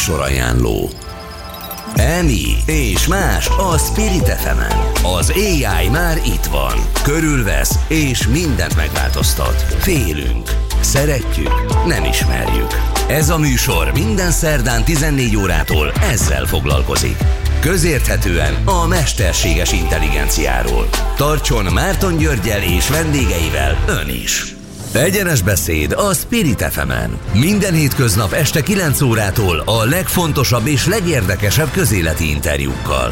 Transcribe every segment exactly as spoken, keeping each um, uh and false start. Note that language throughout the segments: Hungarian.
Műsorajánló. Emi és más a Spirit ef emen. Az á i már itt van. Körülvesz és mindent megváltoztat. Félünk. Szeretjük. Nem ismerjük. Ez a műsor minden szerdán tizennégy órától ezzel foglalkozik. Közérthetően a mesterséges intelligenciáról. Tartson Márton Györggyel és vendégeivel ön is. Egyenes beszéd a Spirit ef emen. Minden hétköznap este kilenc órától a legfontosabb és legérdekesebb közéleti interjúkkal.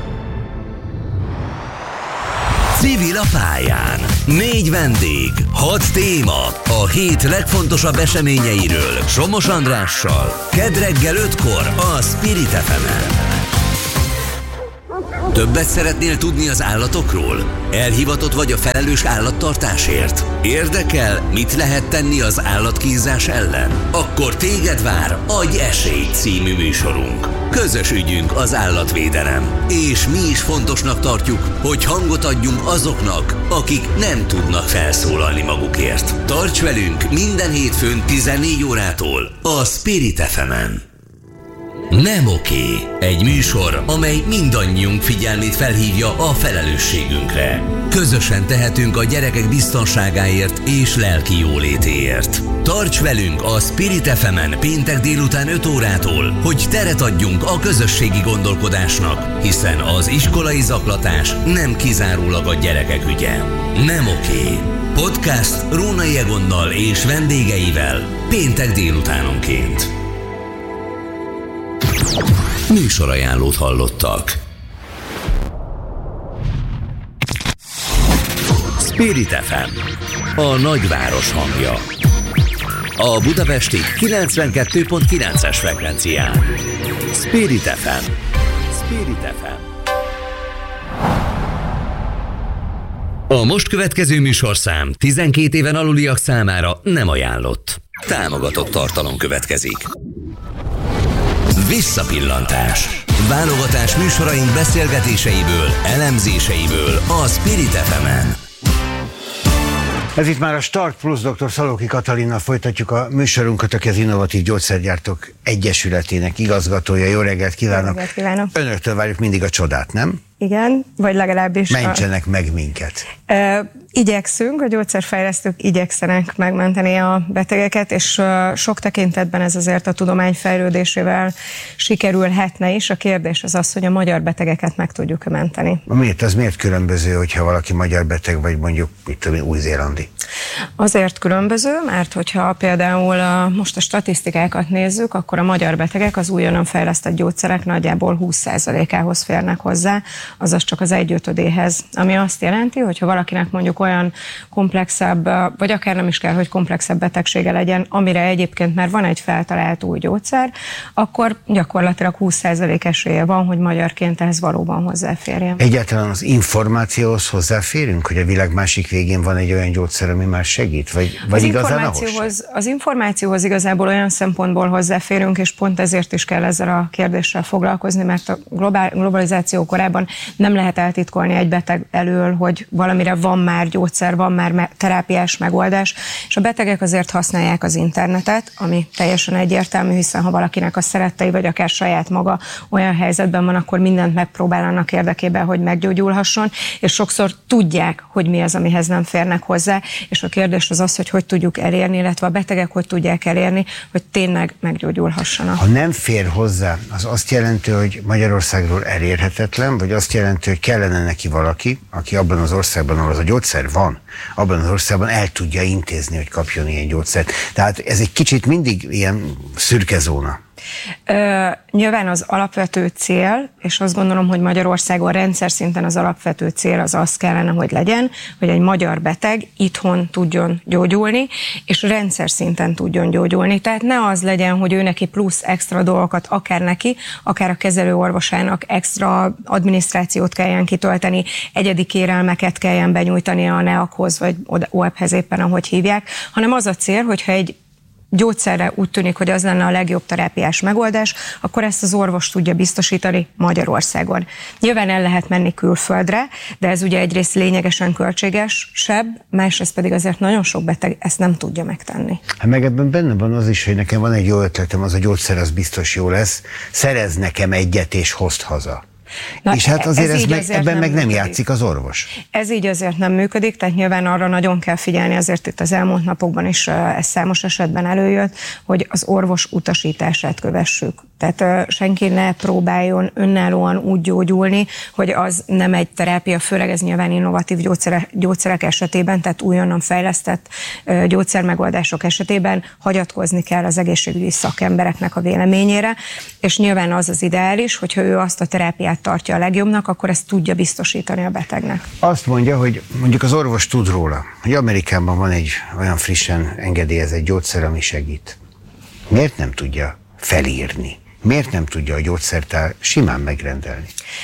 Civil a pályán. Négy vendég, hat téma, a hét legfontosabb eseményeiről Somos Andrással. Kedd reggel ötkor a Spirit ef emen. Többet szeretnél tudni az állatokról? Elhivatott vagy a felelős állattartásért? Érdekel, mit lehet tenni az állatkínzás ellen? Akkor téged vár Adj esélyt című műsorunk. Közös ügyünk az állatvédelem, és mi is fontosnak tartjuk, hogy hangot adjunk azoknak, akik nem tudnak felszólalni magukért. Tarts velünk minden hétfőn tizennégy órától a Spirit ef emen. Nem oké. Egy műsor, amely mindannyiunk figyelmét felhívja a felelősségünkre. Közösen tehetünk a gyerekek biztonságáért és lelki jólétéért. Tarts velünk a Spirit ef emen péntek délután öt órától, hogy teret adjunk a közösségi gondolkodásnak, hiszen az iskolai zaklatás nem kizárólag a gyerekek ügye. Nem oké. Podcast Rónai Egonnal és vendégeivel péntek délutánonként. Műsorajánlót hallottak. Spirit ef em, a nagyváros hangja. A budapesti kilencvenkettő pont kilences frekvencián. Spirit ef em. Spirit ef em. A most következő műsorszám tizenkét éven aluliak számára nem ajánlott. Támogatott tartalom következik. Visszapillantás. Válogatás műsoraink beszélgetéseiből, elemzéseiből a Spirit ef emen. Ez itt már a Start Plus, dr. Szalóki Katalinnal folytatjuk a műsorunkat, aki az Innovatív Gyógyszergyártók Egyesületének igazgatója. Jó reggelt kívánok! Jó reggelt kívánok! Önöktől várjuk mindig a csodát, nem? Igen, vagy legalábbis... Mentsenek a... meg minket! E, igyekszünk, a gyógyszerfejlesztők igyekszenek megmenteni a betegeket, és uh, sok tekintetben ez azért a tudomány fejlődésével sikerülhetne is. A kérdés az az, hogy a magyar betegeket meg tudjuk menteni. Miért? Az miért különböző, hogyha valaki magyar beteg, vagy mondjuk itt tudom, új-zélandi? Azért különböző, mert hogyha például a, most a statisztikákat nézzük, akkor a magyar betegek az újonnan fejlesztett gyógyszerek nagyjából húsz százalékához férnek hozzá, azaz csak az egyötödéhez. Ami azt jelenti, hogy ha valakinek mondjuk olyan komplexebb, vagy akár nem is kell, hogy komplexebb betegsége legyen, amire egyébként már van egy feltalált új gyógyszer, akkor gyakorlatilag húsz százalék esélye van, hogy magyarként ehhez valóban hozzáférjen. Egyáltalán az információhoz hozzáférünk, hogy a világ másik végén van egy olyan gyógyszer, ami már segít? Vagy, vagy az, igazán információhoz, az információhoz igazából olyan szempontból hozzáférünk, és pont ezért is kell ezzel a kérdéssel foglalkozni, mert a globál, globalizáció korában nem lehet eltitkolni egy beteg elől, hogy valamire van már gyógyszer, van már terápiás megoldás, és a betegek azért használják az internetet, ami teljesen egyértelmű, hiszen ha valakinek a szerettei, vagy akár saját maga olyan helyzetben van, akkor mindent megpróbál annak érdekében, hogy meggyógyulhasson, és sokszor tudják, hogy mi az, amihez nem férnek hozzá, és a kérdés az az, hogy hogy tudjuk elérni, illetve a betegek hogy tudják elérni, hogy tényleg meggyógyulhassanak. Ha nem fér hozzá, az azt jelenti, hogy Magyarországról elérhetetlen, vagy azt jelenti, hogy kellene neki valaki, aki abban az országban, ahol az a gyógyszer van, abban az országban el tudja intézni, hogy kapjon ilyen gyógyszert. Tehát ez egy kicsit mindig ilyen szürke zóna. Ö, nyilván az alapvető cél, és azt gondolom, hogy Magyarországon rendszer szinten az alapvető cél az az kellene, hogy legyen, hogy egy magyar beteg itthon tudjon gyógyulni, és rendszer szinten tudjon gyógyulni. Tehát ne az legyen, hogy ő neki plusz extra dolgokat, akár neki, akár a kezelőorvosának extra adminisztrációt kelljen kitölteni, egyedi kérelmeket kelljen benyújtani a neakhoz, vagy o e pé-hez éppen, ahogy hívják, hanem az a cél, hogyha egy gyógyszerre úgy tűnik, hogy az lenne a legjobb terápiás megoldás, akkor ezt az orvos tudja biztosítani Magyarországon. Nyilván el lehet menni külföldre, de ez ugye egyrészt lényegesen költségesebb, másrészt pedig azért nagyon sok beteg ezt nem tudja megtenni. Hát meg ebben benne van az is, hogy nekem van egy jó ötletem, az a gyógyszer az biztos jó lesz, szerez nekem egyet és hozd haza. Na, és hát azért, ez ez meg, azért ebben nem meg nem működik. Játszik az orvos. Ez így azért nem működik, tehát nyilván arra nagyon kell figyelni, azért itt az elmúlt napokban is ez számos esetben előjött, hogy az orvos utasítását kövessük. Tehát senki ne próbáljon önállóan úgy gyógyulni, hogy az nem egy terápia, főleg ez nyilván innovatív gyógyszerek, gyógyszerek esetében, tehát újonnan fejlesztett gyógyszermegoldások esetében hagyatkozni kell az egészségügyi szakembereknek a véleményére, és nyilván az az ideális, hogyha ő azt a terápiát tartja a legjobbnak, akkor ezt tudja biztosítani a betegnek. Azt mondja, hogy mondjuk az orvos tud róla, hogy Amerikában van egy olyan frissen engedélyezett gyógyszer, ami segít. Miért nem tudja felírni? Miért nem tudja a gyógyszertár simán megrendelni?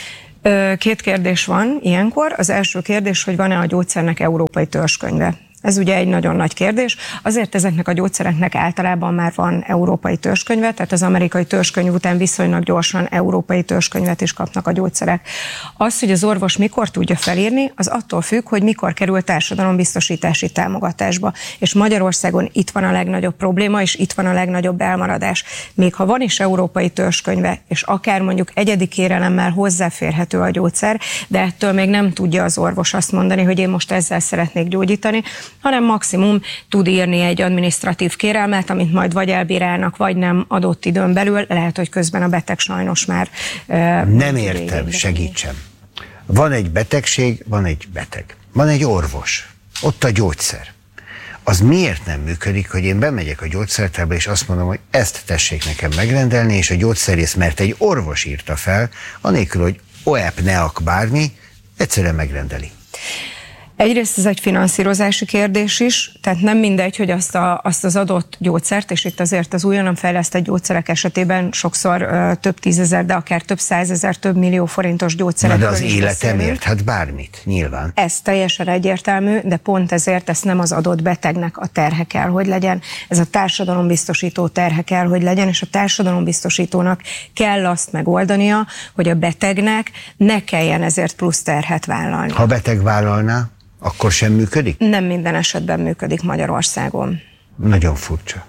Két kérdés van ilyenkor. Az első kérdés, hogy van-e a gyógyszernek európai törzskönyve. Ez ugye egy nagyon nagy kérdés. Azért ezeknek a gyógyszereknek általában már van európai törzskönyve, tehát az amerikai törzskönyv után viszonylag gyorsan európai törzskönyvet is kapnak a gyógyszerek. Az, hogy az orvos mikor tudja felírni, az attól függ, hogy mikor kerül társadalombiztosítási támogatásba. És Magyarországon itt van a legnagyobb probléma, és itt van a legnagyobb elmaradás. Még ha van is európai törzskönyve, és akár mondjuk egyedi kérelemmel hozzáférhető a gyógyszer, de ettől még nem tudja az orvos azt mondani, hogy én most ezzel szeretnék gyógyítani, hanem maximum tud írni egy adminisztratív kérelmet, amit majd vagy elbírálnak, vagy nem adott időn belül, lehet, hogy közben a beteg sajnos már... Uh, nem értem, segítsem. Van egy betegség, van egy beteg. Van egy orvos, ott a gyógyszer. Az miért nem működik, hogy én bemegyek a gyógyszertárba, és azt mondom, hogy ezt tessék nekem megrendelni, és a gyógyszerész, mert egy orvos írta fel, anélkül, hogy o e p, neak, bármi, egyszerűen megrendeli. Egyrészt ez egy finanszírozási kérdés is, tehát nem mindegy, hogy azt, a, azt az adott gyógyszert, és itt azért az újonnan fejlesztett gyógyszerek esetében sokszor uh, több tízezer, de akár több százezer, több millió forintos gyógyszerekről is beszélünk. De az életem érthet bármit, nyilván. Ez teljesen egyértelmű, de pont ezért ezt nem az adott betegnek a terhe kell, hogy legyen. Ez a társadalombiztosító terhe kell, hogy legyen, és a társadalombiztosítónak kell azt megoldania, hogy a betegnek ne kelljen ezért plusz terhet vállalni. Ha beteg vállalná, akkor sem működik? Nem minden esetben működik Magyarországon. Nagyon furcsa.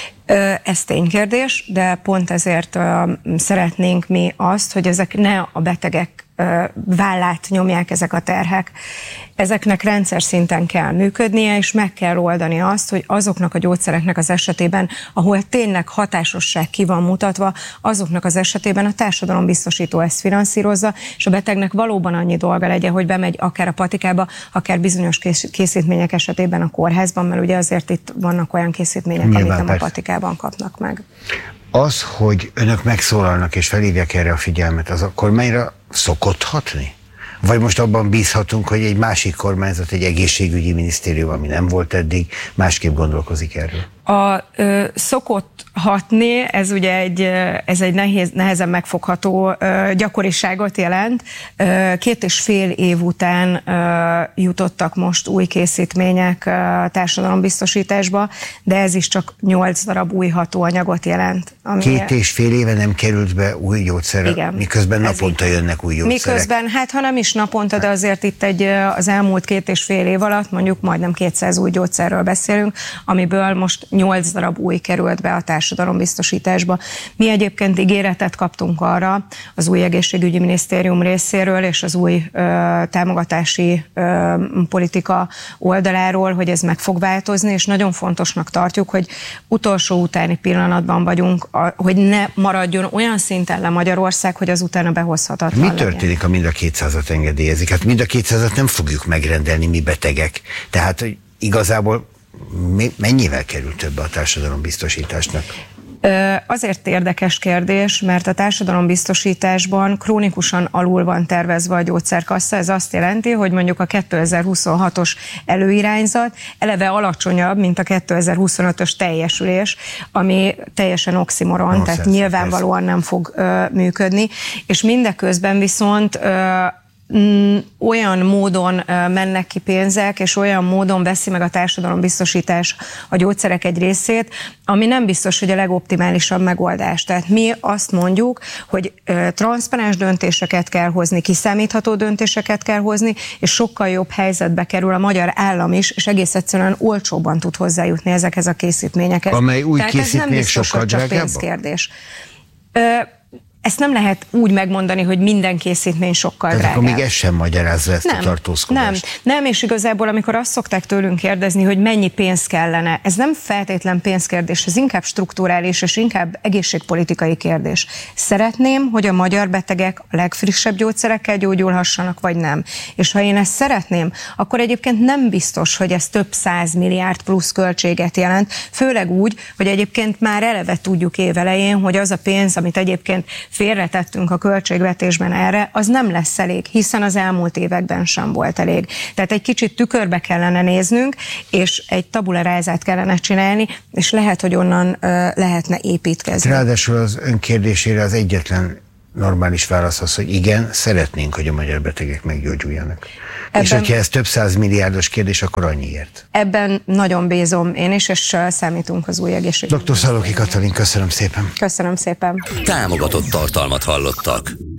Ez ténykérdés, de pont ezért szeretnénk mi azt, hogy ezek ne a betegek vállát nyomják ezek a terhek. Ezeknek rendszer szinten kell működnie, és meg kell oldani azt, hogy azoknak a gyógyszereknek az esetében, ahol tényleg hatásosság ki van mutatva, azoknak az esetében a társadalombiztosító ezt finanszírozza, és a betegnek valóban annyi dolga legyen, hogy bemegy akár a patikába, akár bizonyos készítmények esetében a kórházban, mert ugye azért itt vannak olyan készítmények, nyilván, amit nem persze a patikában kapnak meg. Az, hogy önök megszólalnak és felhívják erre a figyelmet, az a kormányra szokott hatni? Vagy most abban bízhatunk, hogy egy másik kormányzat, egy egészségügyi minisztérium, ami nem volt eddig, másképp gondolkozik erről? A ö, szokott hatni, ez ugye egy, ez egy nehéz, nehezen megfogható ö, gyakoriságot jelent. Ö, két és fél év után ö, jutottak most új készítmények ö, társadalombiztosításba, de ez is csak nyolc darab új hatóanyagot jelent. Ami két és fél éve nem került be új gyógyszer, igen, miközben naponta így jönnek új gyógyszerek. Miközben, hát ha nem is naponta, de azért itt egy, az elmúlt két és fél év alatt mondjuk majdnem kétszáz új gyógyszerről beszélünk, amiből most nyolc darab új került be a társadalombiztosításba. Mi egyébként ígéretet kaptunk arra az új egészségügyi minisztérium részéről és az új ö, támogatási ö, politika oldaláról, hogy ez meg fog változni, és nagyon fontosnak tartjuk, hogy utolsó utáni pillanatban vagyunk, a, hogy ne maradjon olyan szinten le Magyarország, hogy az utána behozhatatlan Mi legyen. történik, ha mind a kétszázat engedélyezik? Hát mind a kétszázat nem fogjuk megrendelni mi betegek. Tehát, hogy igazából mennyivel kerül több a társadalombiztosításnak? Azért érdekes kérdés, mert a társadalombiztosításban krónikusan alul van tervezve a gyógyszerkassa. Ez azt jelenti, hogy mondjuk a kétezer-huszonhatos előirányzat eleve alacsonyabb, mint a kétezer-huszonötös teljesülés, ami teljesen oximoron, no, tehát nyilvánvalóan nem fog ö, működni. És mindeközben viszont ö, olyan módon mennek ki pénzek, és olyan módon veszi meg a társadalombiztosítás a gyógyszerek egy részét, ami nem biztos, hogy a legoptimálisabb megoldás. Tehát mi azt mondjuk, hogy transzparens döntéseket kell hozni, kiszámítható döntéseket kell hozni, és sokkal jobb helyzetbe kerül a magyar állam is, és egész egyszerűen olcsóbban tud hozzájutni ezekhez a készítményekhez. Amely új Tehát készítmények sokkal drágábbak? Pénzkérdés. Ezt nem lehet úgy megmondani, hogy minden készítmény sokkal Tehát drágább. akkor még ez sem magyarázza ezt nem, a tartózkodást. Nem, nem, és igazából amikor azt szokták tőlünk kérdezni, hogy mennyi pénz kellene, ez nem feltétlen pénzkérdés, ez inkább strukturális és inkább egészségpolitikai kérdés. Szeretném, hogy a magyar betegek a legfrissebb gyógyszerekkel gyógyulhassanak, vagy nem. És ha én ezt szeretném, akkor egyébként nem biztos, hogy ez több száz milliárd plusz költséget jelent, főleg úgy, hogy egyébként már eleve tudjuk évelején, hogy az a pénz, amit egyébként félretettünk a költségvetésben erre, az nem lesz elég, hiszen az elmúlt években sem volt elég. Tehát egy kicsit tükörbe kellene néznünk, és egy tabula rását kellene csinálni, és lehet, hogy onnan uh, lehetne építkezni. Ráadásul az ön kérdésére az egyetlen normális válasz az, hogy igen, szeretnénk, hogy a magyar betegek meggyógyuljanak. Ebben, és hogyha ez több száz milliárdos kérdés, akkor annyiért. Ebben nagyon bízom én is, és számítunk az új egészségügyi. doktor Szalóki Katalin, köszönöm szépen. Köszönöm szépen. Támogatott tartalmat hallottak.